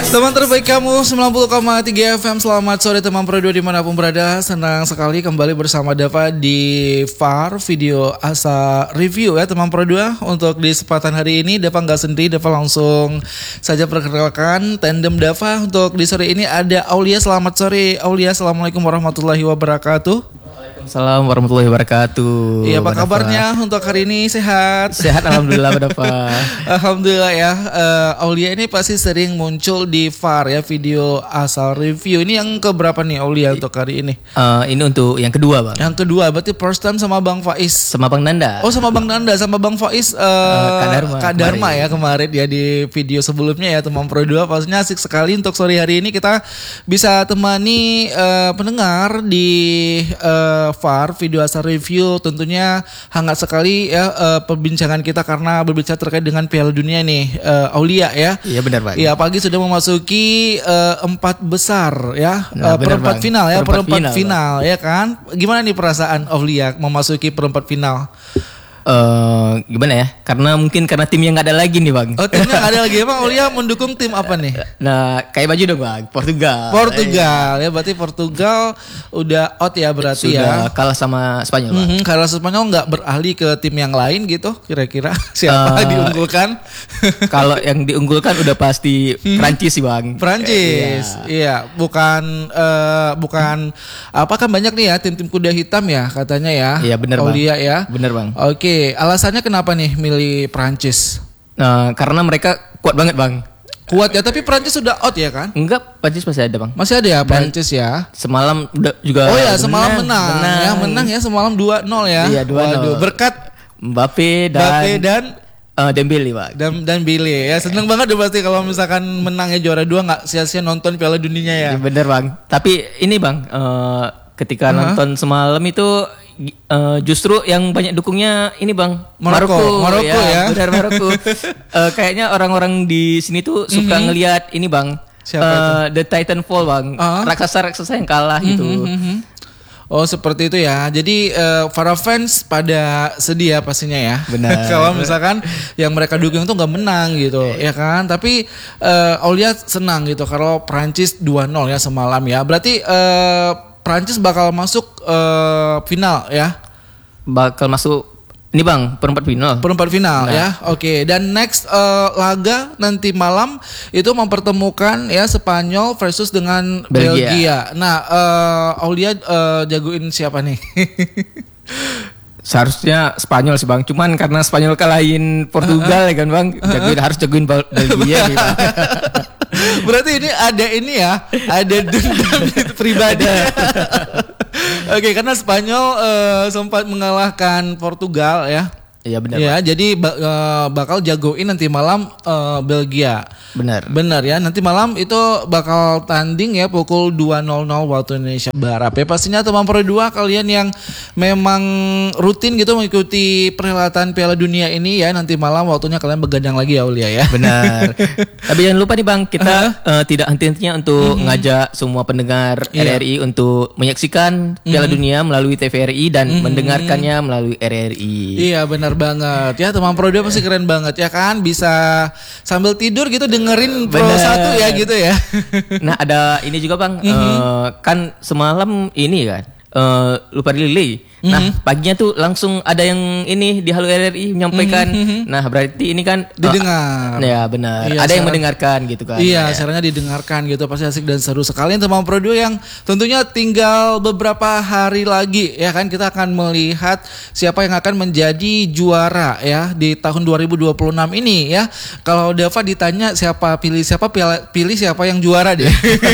Teman terbaik kamu 90,3 FM. Selamat sore teman Pro 2 dimanapun berada. Senang sekali kembali bersama Dava di VAR Video Asa Review ya teman Pro 2. Untuk di kesempatan hari ini Dava gak sendiri, Dava langsung saja perkenalkan tandem Dava. Untuk di sore ini ada Aulia. Selamat sore Aulia, assalamualaikum warahmatullahi wabarakatuh. Assalamualaikum warahmatullahi wabarakatuh. Iya, apa kabarnya untuk hari ini? Sehat? Sehat, alhamdulillah Bapak. Alhamdulillah ya. Aulia ini pasti sering muncul di VAR ya, Video Asal Review. Ini yang keberapa nih Aulia untuk hari ini? Ini untuk yang kedua Bang. Yang kedua, berarti first time sama Bang Faiz. Sama Bang Nanda. Oh, sama Bang Nanda, sama Bang Faiz. Kak Dharma ya kemarin ya di video sebelumnya ya teman Pro 2. Pastinya asik sekali untuk sore hari ini kita bisa temani pendengar di VAR Video Asal Review. Tentunya hangat sekali ya perbincangan kita karena berbicara terkait dengan Piala Dunia nih Aulia ya. Iya benar Pak. Iya, pagi sudah memasuki empat besar ya, perempat Bang. final ya, perempat final, final ya kan. Gimana nih perasaan Aulia memasuki perempat final? Gimana ya? Karena tim yang gak ada lagi nih Bang. Oh, timnya gak ada lagi. Emang Aulia mendukung tim apa nih? Nah, kayak baju dong Bang. Portugal ya, berarti Portugal udah out ya berarti sudah ya. kalah sama Spanyol Bang. Kalau Spanyol nggak beralih ke tim yang lain gitu, kira-kira siapa diunggulkan? Kalau yang diunggulkan udah pasti Prancis sih Bang. Prancis, iya, bukan apa kan banyak nih ya tim-tim kuda hitam ya katanya ya. Iya benar Bang. Aulia ya. Benar Bang. Oke, alasannya kenapa nih milih Prancis? Karena mereka kuat banget Bang. Kuat ya, tapi Prancis sudah out ya kan? Enggak, Prancis masih ada Bang. Masih ada ya Prancis ya. Semalam udah juga. Oh ya, semalam menang ya semalam 2-0 ya. Iya 2-0. Waduh, berkat Mbappe dan Dembele Pak. Dan Billy ya, seneng banget deh pasti kalau misalkan menang ya juara 2 nggak sia-sia nonton Piala Dunia ya. Bener Bang. Tapi ini Bang, ketika nonton semalam itu justru yang banyak dukungnya ini Bang, Maroko ya. Benar Maroko. Kayaknya orang-orang di sini tuh suka ngelihat ini Bang. Siapa The Titanfall Bang. Raksasa yang kalah gitu. Oh seperti itu ya. Jadi para fans pada sedih ya pastinya ya. Benar. Kalau misalkan yang mereka dukung tuh nggak menang gitu, ya kan. Tapi Aulia senang gitu kalau Prancis 2-0 ya semalam ya. Berarti Prancis bakal masuk final ya. Bakal masuk ini Bang, perempat final ya. Oke. Dan next laga nanti malam itu mempertemukan ya Spanyol versus dengan Belgia. Nah, Aulia jagoin siapa nih? Seharusnya Spanyol sih Bang, cuman karena Spanyol kalahin Portugal ya kan Bang, harus jagoin Belgia nih Bang. Berarti ini ada dendam pribadi. Oke, karena Spanyol sempat mengalahkan Portugal ya. Iya benar. Ya, jadi bakal jagoin nanti malam Belgia. Benar ya. Nanti malam itu bakal tanding ya pukul 2.00 waktu Indonesia Barat. Ya pastinya teman Pro 2 kalian yang memang rutin gitu mengikuti perhelatan Piala Dunia ini ya, nanti malam waktunya kalian begadang lagi ya Aulia ya. Benar. Tapi jangan lupa nih Bang, kita tidak henti-hentinya untuk ngajak semua pendengar RRI untuk menyaksikan Piala Dunia melalui TVRI dan mendengarkannya melalui RRI. Iya benar banget ya, teman Pro 2 pasti keren banget ya kan, bisa sambil tidur gitu dengerin Pro 1 ya gitu ya. Nah ada ini juga Bang, kan semalam ini kan lupa delay. Nah paginya tuh langsung ada yang ini di Halo RRI menyampaikan. Nah berarti ini kan didengar. Ya benar. Ada yang mendengarkan gitu kan. Iya, siarannya didengarkan gitu, pasti asik dan seru sekali teman Pro 2 yang tentunya tinggal beberapa hari lagi ya kan, kita akan melihat siapa yang akan menjadi juara ya di tahun 2026 ini ya. Kalau Dava ditanya pilih siapa yang juara deh.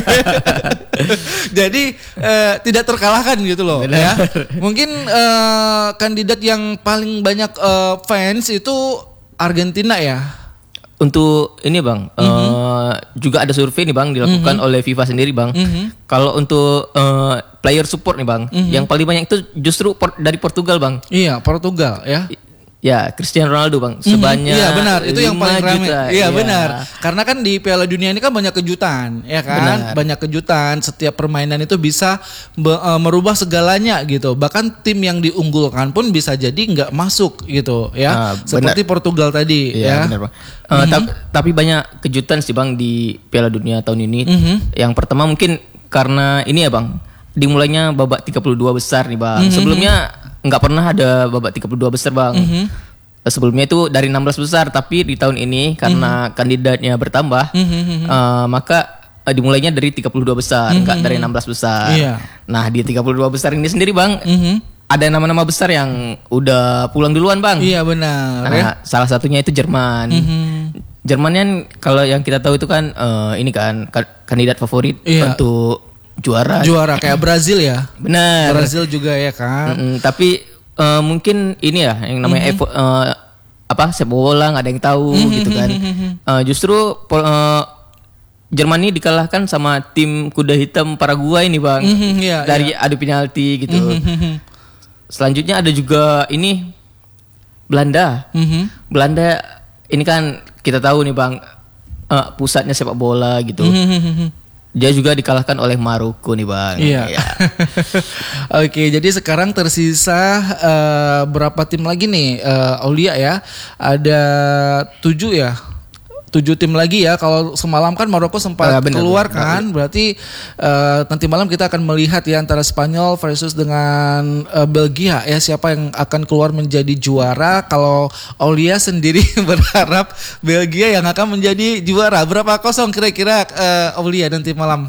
Jadi tidak terkalahkan gitu loh. Benar. Ya. Mungkin kandidat yang paling banyak fans itu Argentina ya. Untuk ini Bang, juga ada survei nih Bang dilakukan oleh FIFA sendiri Bang. Kalau untuk player support nih Bang, yang paling banyak itu justru dari Portugal Bang. Iya, Portugal ya. Ya, Cristiano Ronaldo bang, sebanyak iya benar, itu yang paling ramai. Iya benar, karena kan di Piala Dunia ini kan banyak kejutan, ya kan, benar. Banyak kejutan. Setiap permainan itu bisa merubah segalanya gitu. Bahkan tim yang diunggulkan pun bisa jadi nggak masuk gitu, ya. Seperti Portugal tadi, ya. Benar, bang. Tapi banyak kejutan sih bang di Piala Dunia tahun ini. Yang pertama mungkin karena ini ya bang, dimulainya babak 32 besar nih bang. Sebelumnya nggak pernah ada babak 32 besar bang. Sebelumnya itu dari 16 besar, tapi di tahun ini karena kandidatnya bertambah, maka dimulainya dari 32 besar, nggak dari 16 besar. Nah di 32 besar ini sendiri bang, ada nama-nama besar yang udah pulang duluan bang. Iya benar. Nah, salah satunya itu Jerman. Jerman kan kalau yang kita tahu itu kan ini kan kandidat favorit untuk juara kayak Brazil ya. Benar. Brazil juga ya kan. Tapi mungkin ini ya yang namanya sepak bola nggak ada yang tahu gitu kan. Justru Jerman ini dikalahkan sama tim kuda hitam Paraguay nih bang. Dari adu penalti gitu. Selanjutnya ada juga ini Belanda. Belanda ini kan kita tahu nih bang, pusatnya sepak bola gitu. Dia juga dikalahkan oleh Maroko nih bang. Iya. Oke, jadi sekarang tersisa berapa tim lagi nih, Aulia ya? Ada 7 ya. 7 tim lagi ya. Kalau semalam kan Maroko sempat keluar kan, berarti nanti malam kita akan melihat ya antara Spanyol versus dengan Belgia ya, siapa yang akan keluar menjadi juara. Kalau Aulia sendiri berharap Belgia yang akan menjadi juara. Berapa kosong kira-kira Aulia nanti malam?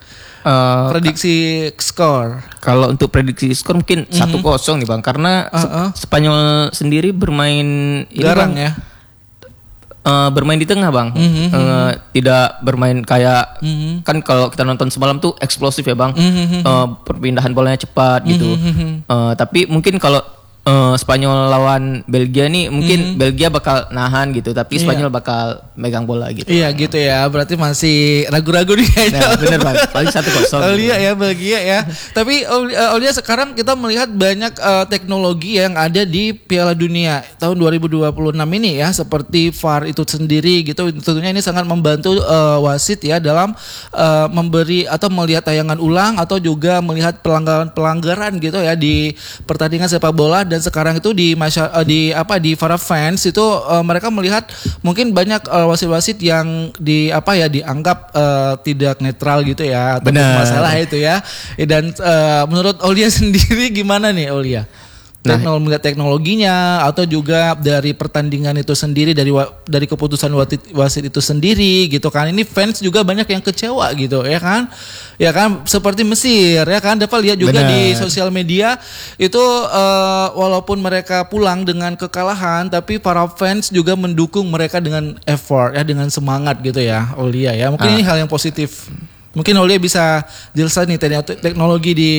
Prediksi skor. Kalau untuk prediksi skor mungkin 1-0 nih bang, karena Spanyol sendiri bermain garang ya. Bermain di tengah bang, tidak bermain kayak kan kalau kita nonton semalam tuh eksplosif ya bang, perpindahan bolanya cepat gitu. Tapi mungkin kalau Spanyol lawan Belgia nih mungkin Belgia bakal nahan gitu, tapi Spanyol bakal megang bola gitu. Iya gitu ya, berarti masih ragu-ragu nih kayaknya. Nah, bener bang, paling 1-0. Aulia ya, Belgia ya. Tapi Aulia sekarang kita melihat banyak teknologi yang ada di Piala Dunia tahun 2026 ini ya, seperti VAR itu sendiri gitu. Tentunya ini sangat membantu wasit ya dalam memberi atau melihat tayangan ulang atau juga melihat pelanggaran gitu ya di pertandingan sepak bola. Dan sekarang itu di para fans itu mereka melihat mungkin banyak wasit-wasit yang dianggap tidak netral gitu ya, atau masalah itu ya. Dan menurut Aulia sendiri gimana nih Aulia? Melihat teknologinya atau juga dari pertandingan itu sendiri, dari keputusan wasit itu sendiri gitu kan. Ini fans juga banyak yang kecewa gitu ya kan. Ya kan, seperti Mesir ya kan, dapat lihat juga di sosial media itu walaupun mereka pulang dengan kekalahan, tapi para fans juga mendukung mereka dengan effort ya, dengan semangat gitu ya Aulia ya. Mungkin ini hal yang positif. Mungkin Aulia bisa jelaskan nih teknologi di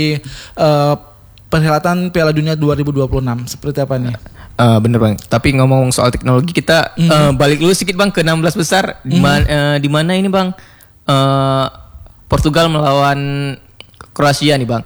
perhelatan Piala Dunia 2026 seperti apa nih? Bener bang. Tapi ngomong soal teknologi kita balik dulu sedikit bang ke 16 besar. Di mana ini bang? Portugal melawan Kroasia nih bang.